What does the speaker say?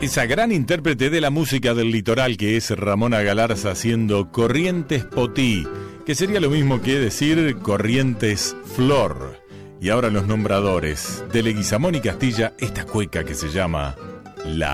Esa gran intérprete de la música del litoral que es Ramona Galarza haciendo Corrientes Potí, que sería lo mismo que decir Corrientes Flor. Y ahora los nombradores de Leguizamón y Castilla, esta cueca que se llama La